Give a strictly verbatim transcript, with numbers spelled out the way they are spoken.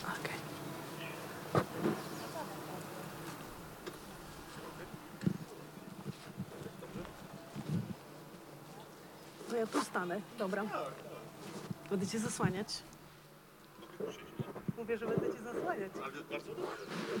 Okej. To ja tu stanę, dobra. Będę cię zasłaniać. Mówię, że będę cię zasłaniać. Ale bardzo dobrze.